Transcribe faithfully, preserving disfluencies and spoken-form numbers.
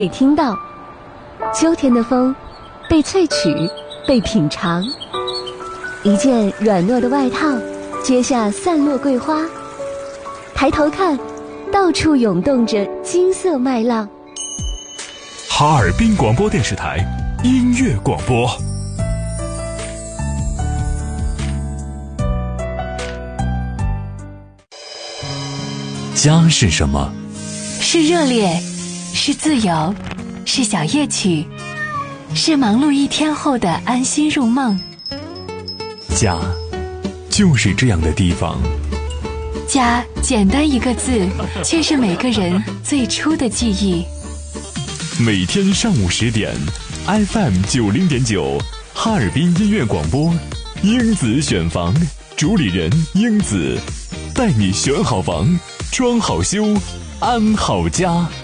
被听到，秋天的风被萃取，被品尝。一件软糯的外套，揭下散落桂花。抬头看，到处涌动着金色麦浪。 哈尔滨广播电视台音乐广播。家是什么？ 是热烈，是自由，是小夜曲，是忙碌一天后的安心入梦。 家就是这样的地方。 家简单一个字，却是每个人最初的记忆。 每天上午十点 F M 九零点九，哈尔滨音乐广播，英子选房，主理人英子，带你选好房，装好修，安好家。